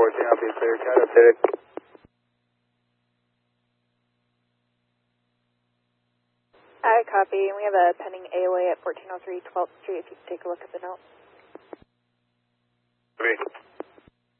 14, I'll be clear. Cat updated. I copy. We have a pending AOA at 1403 12th Street. If you could take a look at the note. Copy.